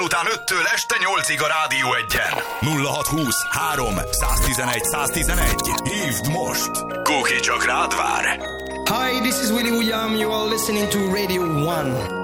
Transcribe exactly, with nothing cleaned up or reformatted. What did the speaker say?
Után öttől este nyolcig a Rádió Egyen. nulla hat húsz három száztizenegy száztizenegy. Hívd most! Kóki csak rád vár. Hi, this is Willy William. You are listening to Radio One.